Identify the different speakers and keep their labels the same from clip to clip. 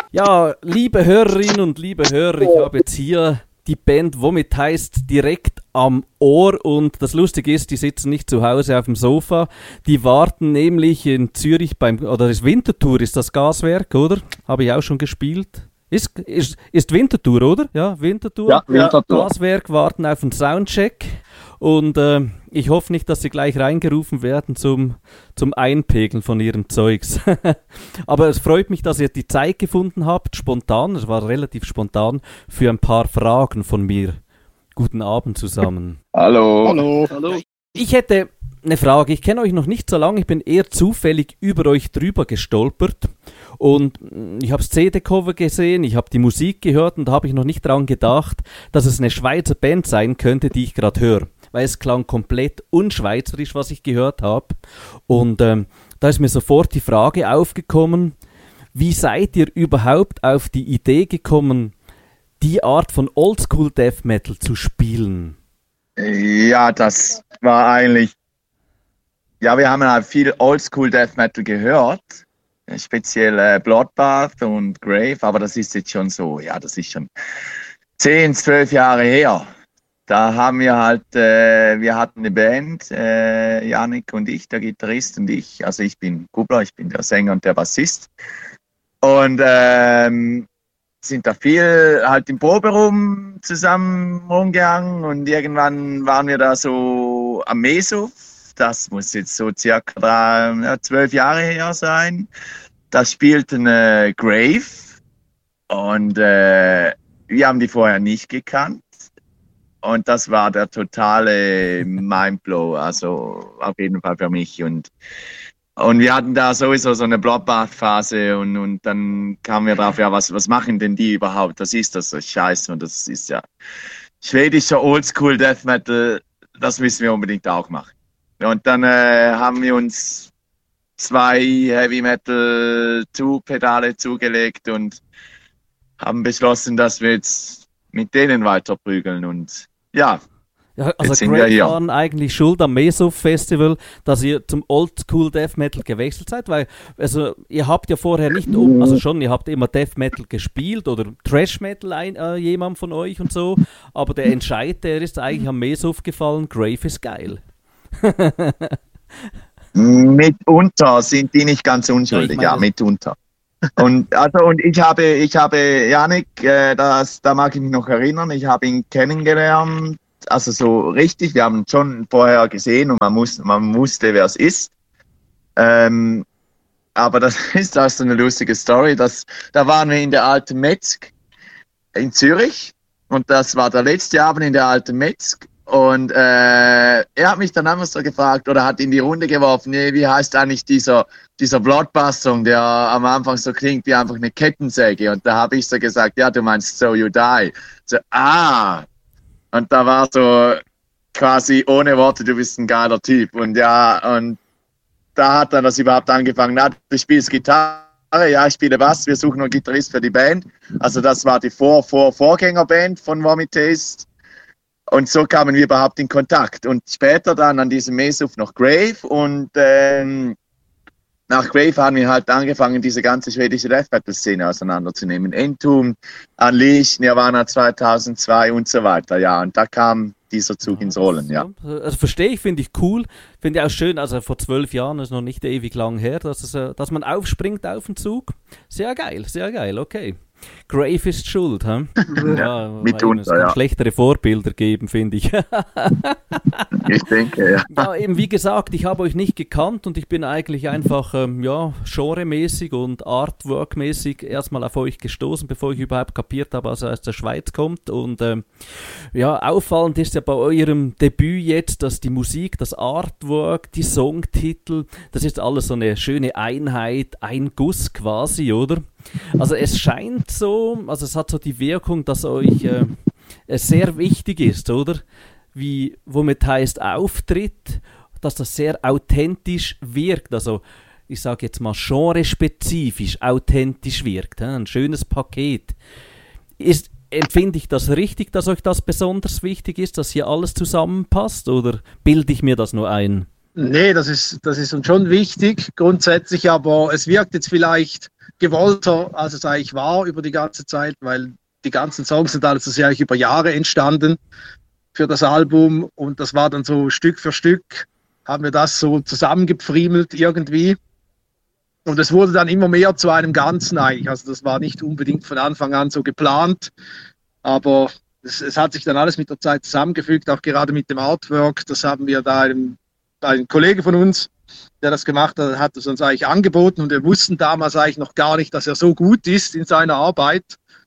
Speaker 1: Ja, liebe Hörerinnen und liebe Hörer, ich habe jetzt hier die Band Womit heißt direkt am Ohr und das Lustige ist, die sitzen nicht zu Hause auf dem Sofa, die warten nämlich in Zürich oder das Winterthur ist das Gaswerk, oder? Habe ich auch schon gespielt. Ist Winterthur, oder? Ja, Winterthur.
Speaker 2: Ja, Winterthur.
Speaker 1: Gaswerk warten auf einen Soundcheck und ich hoffe nicht, dass sie gleich reingerufen werden zum Einpegeln von ihrem Zeugs. Aber es freut mich, dass ihr die Zeit gefunden habt, spontan, es war relativ spontan, für ein paar Fragen von mir. Guten Abend zusammen.
Speaker 2: Hallo.
Speaker 3: Hallo.
Speaker 1: Ich hätte eine Frage, ich kenne euch noch nicht so lange, ich bin eher zufällig über euch drüber gestolpert und ich habe das CD-Cover gesehen, ich habe die Musik gehört und da habe ich noch nicht dran gedacht, dass es eine Schweizer Band sein könnte, die ich gerade höre. Weil es klang komplett unschweizerisch, was ich gehört habe. Und da ist mir sofort die Frage aufgekommen, wie seid ihr überhaupt auf die Idee gekommen, die Art von Oldschool Death Metal zu spielen?
Speaker 2: Ja, das war eigentlich... Ja, wir haben halt viel Oldschool Death Metal gehört. Speziell Bloodbath und Grave. Aber das ist jetzt schon so, ja, das ist schon 10, 12 Jahre her. Da haben wir halt, wir hatten eine Band, Yannick und ich, der Gitarrist und ich. Also ich bin Kubler, ich bin der Sänger und der Bassist. Und sind da viel halt im Proberaum zusammen rumgegangen und irgendwann waren wir da so am Meso. Das muss jetzt so circa 12 Jahre her sein. Da spielten Grave und wir haben die vorher nicht gekannt. Und das war der totale Mindblow, also auf jeden Fall für mich. Und wir hatten da sowieso so eine Bloodbath-Phase und dann kamen wir drauf, ja, was machen denn die überhaupt? Was ist das so Scheiße? Und das ist ja schwedischer Oldschool Death Metal, das müssen wir unbedingt auch machen. Und dann haben wir uns 2 Heavy Metal Pedale zugelegt und haben beschlossen, dass wir jetzt mit denen weiter prügeln und ja,
Speaker 1: also Grave waren eigentlich schuld am Meso Festival, dass ihr zum Oldschool Death Metal gewechselt seid, weil also ihr habt ja vorher nicht, ihr habt immer Death Metal gespielt oder Thrash Metal jemand von euch und so, aber der Entscheid, der ist eigentlich am Meso gefallen, Grave ist geil.
Speaker 2: Mitunter sind die nicht ganz unschuldig, ja, mitunter. Und ich habe Yannick, da mag ich mich noch erinnern, ich habe ihn kennengelernt, also so richtig, wir haben ihn schon vorher gesehen und man wusste, wer es ist. Aber das ist auch so eine lustige Story, da waren wir in der Alten Metzg in Zürich und das war der letzte Abend in der Alten Metzg. Und er hat mich dann einfach so gefragt oder hat in die Runde geworfen, nee, wie heißt eigentlich dieser Bloodbath-Song, der am Anfang so klingt wie einfach eine Kettensäge. Und da habe ich so gesagt, ja, du meinst So You Die. So, Und da war so quasi ohne Worte, du bist ein geiler Typ. Und ja, und da hat dann das überhaupt angefangen, du spielst Gitarre, ja, ich spiele Bass, wir suchen einen Gitarrist für die Band. Also das war die Vorgängerband von Vomit Taste. Und so kamen wir überhaupt in Kontakt. Und später dann an diesem Mesuf noch Grave. Und nach Grave haben wir halt angefangen, diese ganze schwedische Death Metal-Szene auseinanderzunehmen. Entombed, Unleashed, Nirvana 2002 und so weiter. Ja, und da kam dieser Zug ins Rollen, ja.
Speaker 1: Also verstehe ich, finde ich cool. Finde ich auch schön, also vor 12 Jahren ist noch nicht ewig lang her, dass man aufspringt auf den Zug. Sehr geil, okay. Grave ist schuld, hä? Ja,
Speaker 2: mitunter,
Speaker 1: es kann schlechtere Vorbilder geben, finde ich.
Speaker 2: Ich denke, ja.
Speaker 1: Ja, eben wie gesagt, ich habe euch nicht gekannt und ich bin eigentlich einfach, genremäßig und artworkmäßig erstmal auf euch gestoßen, bevor ich überhaupt kapiert habe, dass er aus der Schweiz kommt. Und auffallend ist ja bei eurem Debüt jetzt, dass die Musik, das Artwork, die Songtitel, das ist alles so eine schöne Einheit, ein Guss quasi, oder? Also es scheint so, also es hat so die Wirkung, dass euch es sehr wichtig ist, oder? Wie Womit heißt Auftritt, dass das sehr authentisch wirkt, also ich sage jetzt mal genrespezifisch authentisch wirkt, ein schönes Paket. Empfinde ich das richtig, dass euch das besonders wichtig ist, dass hier alles zusammenpasst, oder bilde ich mir das nur ein?
Speaker 3: Nee, das ist uns schon wichtig, grundsätzlich, aber es wirkt jetzt vielleicht gewollter, als es eigentlich war über die ganze Zeit, weil die ganzen Songs sind alles ja eigentlich über Jahre entstanden für das Album und das war dann so Stück für Stück, haben wir das so zusammengepfriemelt irgendwie und es wurde dann immer mehr zu einem Ganzen eigentlich, also das war nicht unbedingt von Anfang an so geplant, aber es hat sich dann alles mit der Zeit zusammengefügt, auch gerade mit dem Artwork, das haben wir da ein Kollege von uns, der das gemacht hat, hat es uns eigentlich angeboten und wir wussten damals eigentlich noch gar nicht, dass er so gut ist in seiner Arbeit.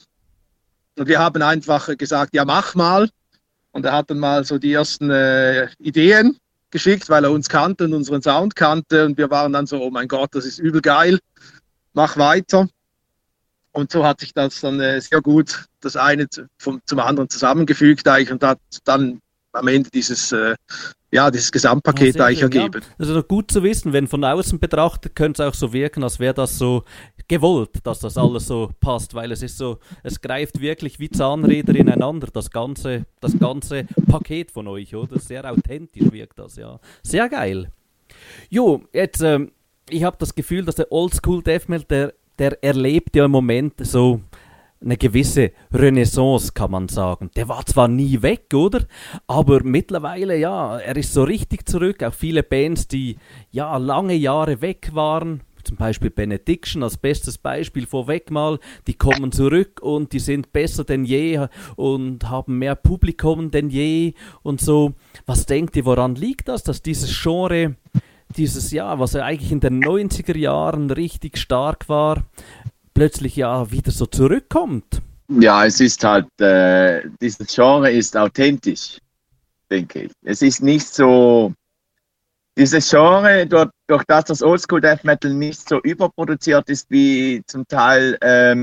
Speaker 3: Und wir haben einfach gesagt, ja, mach mal. Und er hat dann mal so die ersten Ideen geschickt, weil er uns kannte und unseren Sound kannte. Und wir waren dann so, oh mein Gott, das ist übel geil, mach weiter. Und so hat sich das dann sehr gut das eine zum anderen zusammengefügt eigentlich und hat dann am Ende dieses Gesamtpaket eigentlich
Speaker 1: schön,
Speaker 3: ergeben.
Speaker 1: Ja. Das ist doch gut zu wissen, wenn von außen betrachtet, könnte es auch so wirken, als wäre das so gewollt, dass das alles so passt, weil es ist so, es greift wirklich wie Zahnräder ineinander, das ganze Paket von euch, oder? Sehr authentisch wirkt das, ja. Sehr geil. Jo, jetzt, ich habe das Gefühl, dass der Oldschool Death Metal, der erlebt ja im Moment so eine gewisse Renaissance, kann man sagen. Der war zwar nie weg, oder? Aber mittlerweile, ja, er ist so richtig zurück. Auch viele Bands, die ja lange Jahre weg waren, zum Beispiel Benediction als bestes Beispiel vorweg mal, die kommen zurück und die sind besser denn je und haben mehr Publikum denn je und so. Was denkt ihr, woran liegt das, dass dieses Genre, dieses Jahr, was ja eigentlich in den 90er Jahren richtig stark war, plötzlich ja wieder so zurückkommt?
Speaker 2: Ja, es ist halt, dieses Genre ist authentisch, denke ich. Es ist nicht so, dieses Genre, durch das Oldschool Death Metal nicht so überproduziert ist wie zum Teil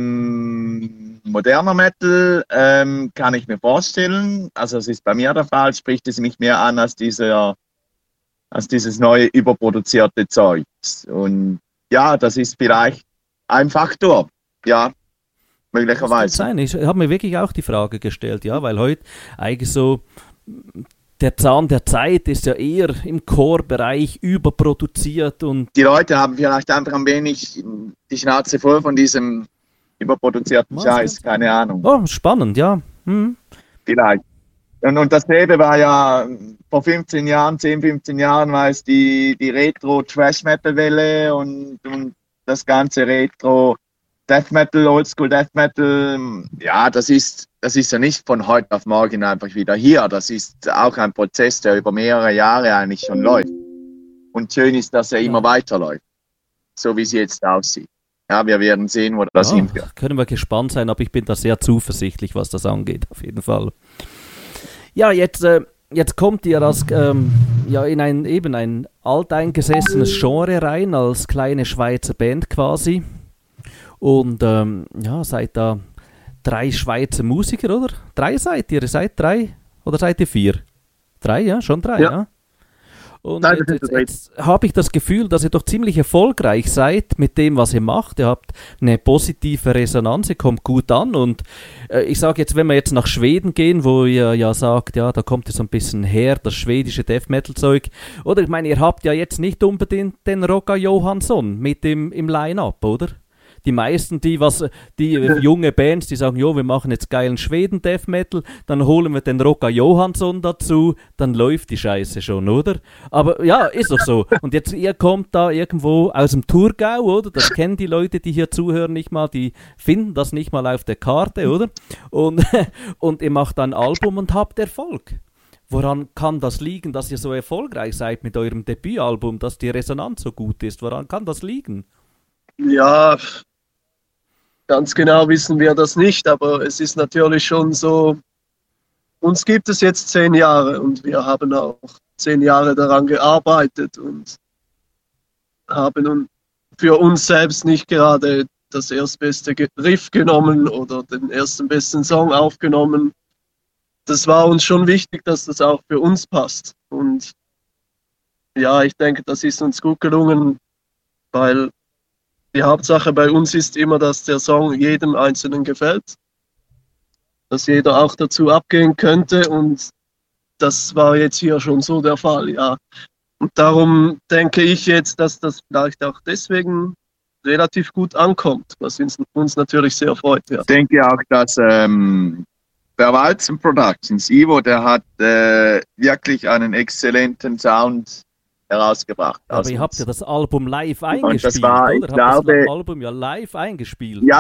Speaker 2: moderner Metal, kann ich mir vorstellen. Also es ist bei mir der Fall, spricht es mich mehr an als dieses neue überproduzierte Zeug. Und ja, das ist vielleicht ein Faktor, ja, möglicherweise.
Speaker 1: Sein. Ich habe mir wirklich auch die Frage gestellt, ja, weil heute eigentlich so der Zahn der Zeit ist ja eher im Core-Bereich überproduziert und
Speaker 2: die Leute haben vielleicht einfach ein wenig die Schnauze voll von diesem überproduzierten Scheiß, keine Ahnung.
Speaker 1: Oh, spannend, ja.
Speaker 2: Vielleicht. Und dasselbe war ja vor 15 Jahren, 15 Jahren war es die Retro-Trash-Metal-Welle und das ganze Retro Death Metal, Oldschool Death Metal, ja, das ist ja nicht von heute auf morgen einfach wieder hier. Das ist auch ein Prozess, der über mehrere Jahre eigentlich schon läuft. Und schön ist, dass er immer weiterläuft, so wie es jetzt aussieht. Ja, wir werden sehen, wo das hinführt.
Speaker 1: Können wir gespannt sein, aber ich bin da sehr zuversichtlich, was das angeht, auf jeden Fall. Ja, jetzt kommt ihr in ein alteingesessenes Genre rein, als kleine Schweizer Band quasi. Und seid da 3 Schweizer Musiker, oder? 3 seid ihr? Seid 3? Oder seid ihr 4? 3, ja? Schon 3, ja? Und jetzt habe ich das Gefühl, dass ihr doch ziemlich erfolgreich seid mit dem, was ihr macht. Ihr habt eine positive Resonanz, ihr kommt gut an. Und ich sage jetzt, wenn wir jetzt nach Schweden gehen, wo ihr ja sagt, ja, da kommt ihr so ein bisschen her, das schwedische Death-Metal-Zeug. Oder ich meine, ihr habt ja jetzt nicht unbedingt den Roger Johansson mit im Line-Up, oder? Die meisten, die junge Bands, die sagen, jo, wir machen jetzt geilen Schweden-Death Metal, dann holen wir den Roger Johansson dazu, dann läuft die Scheiße schon, oder? Aber ja, ist doch so. Und jetzt, ihr kommt da irgendwo aus dem Thurgau, oder? Das kennen die Leute, die hier zuhören, nicht mal, die finden das nicht mal auf der Karte, oder? Und ihr macht ein Album und habt Erfolg. Woran kann das liegen, dass ihr so erfolgreich seid mit eurem Debütalbum, dass die Resonanz so gut ist? Woran kann das liegen?
Speaker 3: Ja, ganz genau wissen wir das nicht, aber es ist natürlich schon so, uns gibt es jetzt 10 Jahre und wir haben auch 10 Jahre daran gearbeitet und haben für uns selbst nicht gerade das erstbeste Riff genommen oder den ersten besten Song aufgenommen. Das war uns schon wichtig, dass das auch für uns passt. Und ja, ich denke, das ist uns gut gelungen, weil die Hauptsache bei uns ist immer, dass der Song jedem Einzelnen gefällt, dass jeder auch dazu abgehen könnte und das war jetzt hier schon so der Fall, ja.
Speaker 4: Und darum denke ich jetzt, dass das vielleicht auch deswegen relativ gut ankommt, was uns natürlich sehr freut. Ja.
Speaker 2: Ich denke auch, dass Verwalzen Productions, Ivo, der hat wirklich einen exzellenten Sound herausgebracht.
Speaker 1: Aber ihr habt ja das Album live eingespielt,
Speaker 2: und das war,
Speaker 1: oder?
Speaker 2: ich glaube,
Speaker 1: das Album ja live eingespielt.
Speaker 2: Ja,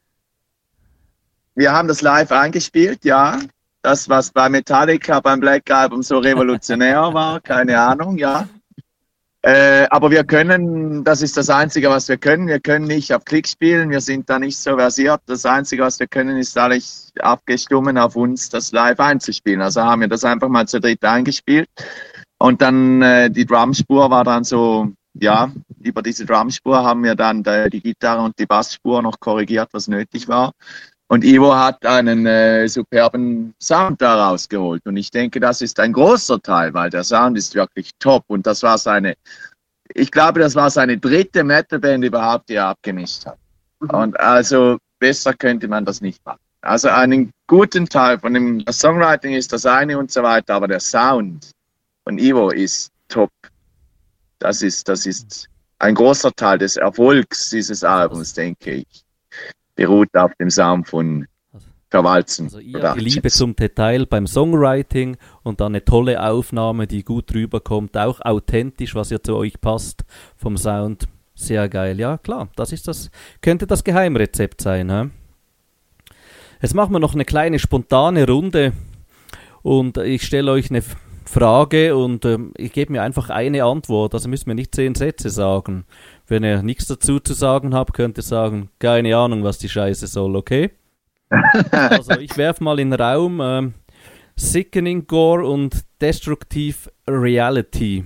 Speaker 2: wir haben das live eingespielt, ja. Das, was bei Metallica beim Black Album so revolutionär war, keine Ahnung, ja. Aber wir können, das ist das Einzige, was wir können. Wir können nicht auf Klick spielen, wir sind da nicht so versiert. Das Einzige, was wir können, ist eigentlich abgestimmt auf uns, das live einzuspielen. Also haben wir das einfach mal zu dritt eingespielt. Und dann die Drumspur war dann so, ja, über diese Drumspur haben wir dann die Gitarre und die Bassspur noch korrigiert, was nötig war. Und Ivo hat einen superben Sound da rausgeholt. Und ich denke, das ist ein großer Teil, weil der Sound ist wirklich top. Und das war ich glaube, das war seine dritte Metalband überhaupt, die er abgemischt hat. Und also besser könnte man das nicht machen. Also einen guten Teil von dem Songwriting ist das eine und so weiter, aber der Sound von Ivo ist top. Das ist ein großer Teil des Erfolgs dieses Albums, denke ich. Beruht auf dem Sound von Verwalzen.
Speaker 1: Also ihr die Liebe zum Detail beim Songwriting und dann eine tolle Aufnahme, die gut rüberkommt, auch authentisch, was ja zu euch passt vom Sound. Sehr geil. Ja, klar, könnte das Geheimrezept sein. He? Jetzt machen wir noch eine kleine spontane Runde und ich stelle euch eine Frage und ich gebe mir einfach eine Antwort, also müssen wir nicht 10 Sätze sagen. Wenn ihr nichts dazu zu sagen habt, könnt ihr sagen, keine Ahnung, was die Scheiße soll, okay? Also ich werfe mal in den Raum Sickening Gore und Destructive Reality.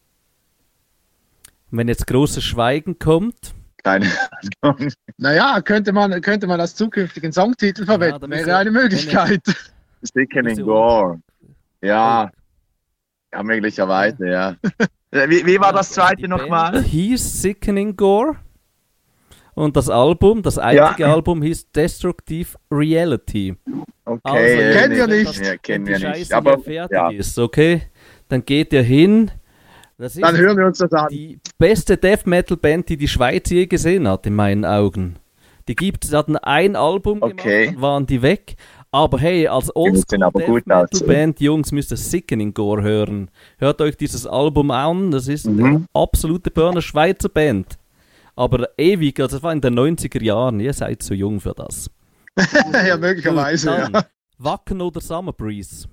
Speaker 1: Und wenn jetzt großes Schweigen kommt...
Speaker 2: Keine Ahnung.
Speaker 3: Naja, könnte man als zukünftigen Songtitel verwenden, wäre eine Möglichkeit.
Speaker 2: Sickening Gore. Ja. Ja, möglicherweise, ja. Wie war das zweite nochmal?
Speaker 1: Hieß Sickening Gore und das einzige Album hieß Destructive Reality.
Speaker 2: Okay,
Speaker 3: also, kennen wir nicht.
Speaker 2: Ja, kennen wir nicht.
Speaker 1: Aber fertig ist, okay? Dann geht ihr hin.
Speaker 3: Dann hören wir uns das an.
Speaker 1: Die beste Death Metal Band, die die Schweiz je gesehen hat, in meinen Augen. Sie hatten ein Album gemacht, dann waren die weg. Aber hey, als Oldschool Death Metal Band, Jungs, müsst ihr Sickening Gore hören. Hört euch dieses Album an, das ist eine absolute Berner Schweizer Band. Aber ewig, also das war in den 90er Jahren, ihr seid zu jung für das.
Speaker 3: Ja, möglicherweise, ja.
Speaker 1: Wacken oder Summer Breeze?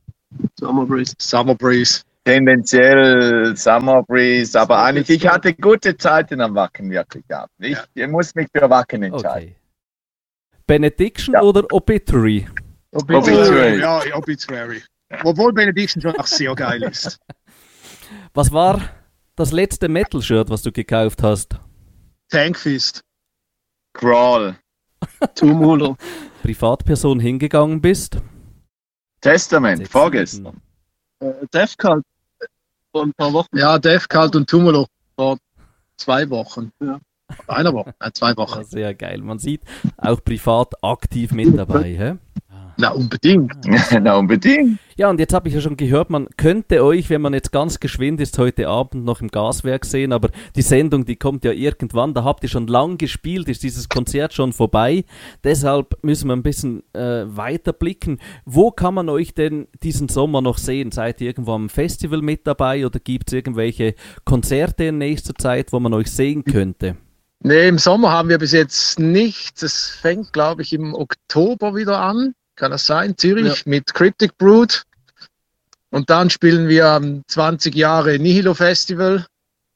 Speaker 3: Summer Breeze.
Speaker 2: Tendenziell Summer Breeze, aber eigentlich, ich hatte gute Zeiten am Wacken wirklich gehabt. Ich muss mich für Wacken entscheiden.
Speaker 1: Okay. Benediction oder Obituary?
Speaker 2: Obituary.
Speaker 3: Ja, Obituary. Obwohl Benediction schon auch sehr geil ist.
Speaker 1: Was war das letzte Metal-Shirt, was du gekauft hast?
Speaker 3: Tankfist.
Speaker 2: Crawl.
Speaker 4: Tumulo.
Speaker 1: Privatperson hingegangen bist?
Speaker 2: Testament, vorgestern.
Speaker 4: Death Cult. Vor ein paar Wochen.
Speaker 3: Ja, Death Cult und Tumulo. Vor 2 Wochen. Ja. Einer Woche, 2 Wochen.
Speaker 1: Ja, sehr geil. Man sieht auch privat aktiv mit dabei. Hä?
Speaker 3: Na, unbedingt.
Speaker 2: Na, unbedingt.
Speaker 1: Ja, und jetzt habe ich ja schon gehört, man könnte euch, wenn man jetzt ganz geschwind ist, heute Abend noch im Gaswerk sehen, aber die Sendung, die kommt ja irgendwann, da habt ihr schon lang gespielt, ist dieses Konzert schon vorbei. Deshalb müssen wir ein bisschen weiter blicken. Wo kann man euch denn diesen Sommer noch sehen? Seid ihr irgendwo am Festival mit dabei oder gibt es irgendwelche Konzerte in nächster Zeit, wo man euch sehen könnte?
Speaker 3: Nee, im Sommer haben wir bis jetzt nichts. Es fängt, glaube ich, im Oktober wieder an. Kann das sein? Zürich mit Cryptic Brood. Und dann spielen wir am 20 Jahre Nihilo Festival.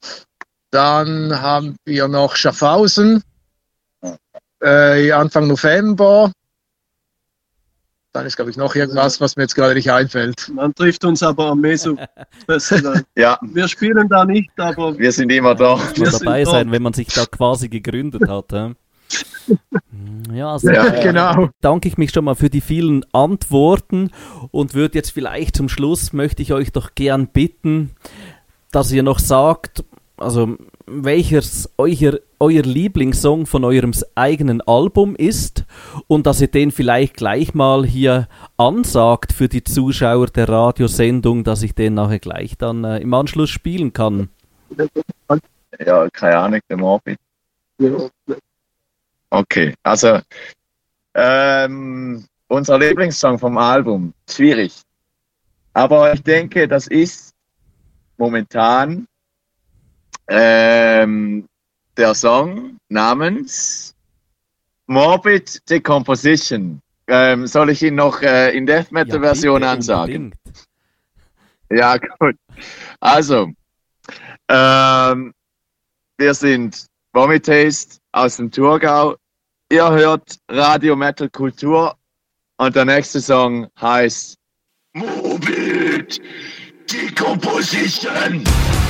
Speaker 3: Dann haben wir noch Schaffhausen. Anfang November. Dann ist, glaube ich, noch irgendwas, was mir jetzt gerade nicht einfällt.
Speaker 4: Man trifft uns aber am Meso Festival.
Speaker 2: Ja.
Speaker 4: Wir spielen da nicht, aber
Speaker 2: wir sind immer da.
Speaker 1: Muss man dabei sein, wenn man sich da quasi gegründet hat. Ja, also,
Speaker 3: genau.
Speaker 1: Danke ich mich schon mal für die vielen Antworten und würde jetzt vielleicht zum Schluss, möchte ich euch doch gern bitten, dass ihr noch sagt, also welches euer Lieblingssong von eurem eigenen Album ist und dass ihr den vielleicht gleich mal hier ansagt für die Zuschauer der Radiosendung, dass ich den nachher gleich dann im Anschluss spielen kann.
Speaker 2: Ja, keine Ahnung, der Morbid. Okay, also unser Lieblingssong vom Album, schwierig. Aber ich denke, das ist momentan der Song namens Morbid Decomposition. Soll ich ihn noch in Death Metal Version ansagen?
Speaker 1: Unbedingt.
Speaker 2: Ja, gut. Also, wir sind Vomitaste aus dem Thurgau. Ihr hört Radio Metal Kultur und der nächste Song heißt Morbid Decomposition.